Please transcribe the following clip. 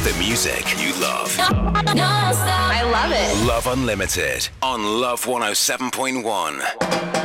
The music you love. I love it. Love Unlimited on Love 107.1.